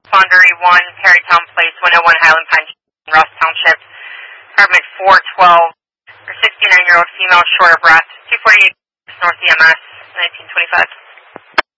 Fondery 1, Perrytown Place, 101 Highland Pine, Ross Township, apartment 412, for 69-year-old female, short of breath, 248 North EMS, 1925.